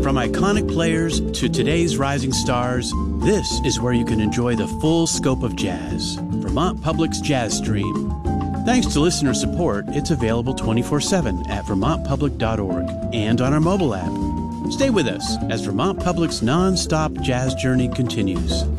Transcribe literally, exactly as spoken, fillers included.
From iconic players to today's rising stars, this is where you can enjoy the full scope of jazz. Vermont Public's Jazz Stream. Thanks to listener support, it's available twenty-four seven at vermont public dot org and on our mobile app. Stay with us as Vermont Public's non-stop jazz journey continues.